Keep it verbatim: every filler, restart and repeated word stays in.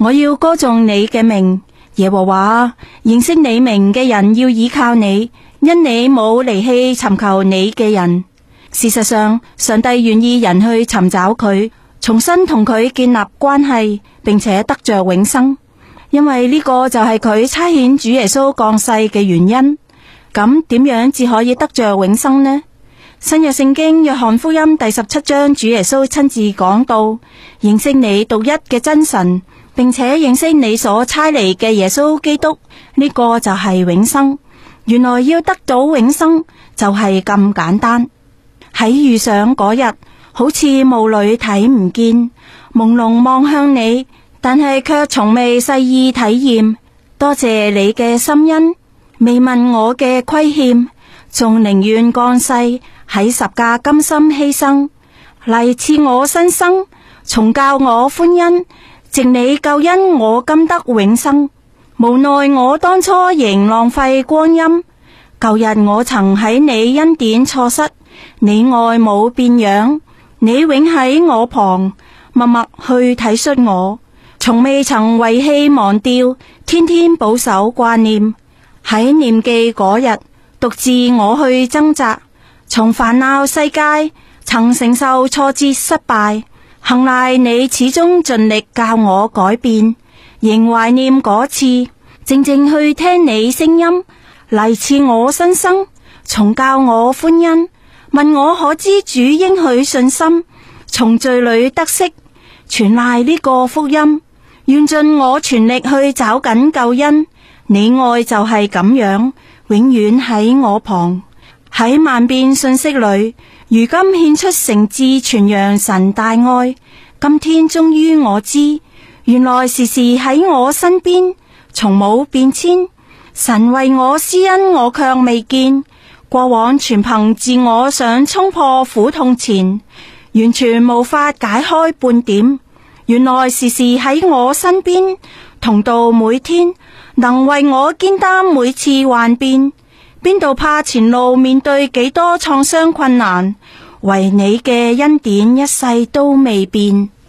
我要歌頌你嘅名，耶和華，認識你名嘅人要倚靠你，因你冇離棄尋求你嘅人。事實上，上帝願意人去尋找佢，重新同佢建立關係，並且得着永生，因為呢個就係佢差遣主耶穌降世嘅原因。咁點樣至可以得着永生呢？新約聖經約翰福音第十七章，主耶穌親自講到，認識你獨一嘅真神，並且認識你所差嚟嘅耶穌基督，呢個就係永生。原來要得到永生就係咁簡單。喺遇上嗰日，好似霧裏睇唔見，朦朧望向你，但係卻從未細意體驗。多謝你嘅心恩，未問我嘅虧欠，仲寧願降世喺十架甘心犧牲，嚟賜我新生，重教我歡欣，藉你救恩我今得永生。無奈我當初仍浪費光陰，舊日我曾喺你恩典錯失，你愛冇變樣，你永喺我旁，默默去體恤我，從未曾遺棄忘掉，天天保守掛念。喺念記嗰日，獨自我去掙扎，從煩惱世界曾承受挫折失敗，幸賴你始終盡力教我改變，仍懷念嗰次，靜靜去聽你聲音，嚟賜我新生，重教我歡欣，問我可知主應許信心，從罪裏得釋，全賴呢個福音，願盡我全力去找緊救恩。你愛就係咁樣，永遠喺我旁。喺萬變信息裏，如今獻出誠摯傳揚神大愛。今天終於我知，原來時時喺我身邊，從冇變遷。神為我施恩，我卻未見。過往全憑自我想衝破苦痛前，完全無法解開半點。原來時時喺我身邊，同到每天，能為我肩擔每次幻變。邊度怕前路面對幾多創傷困難，唯你嘅恩典一世都未變。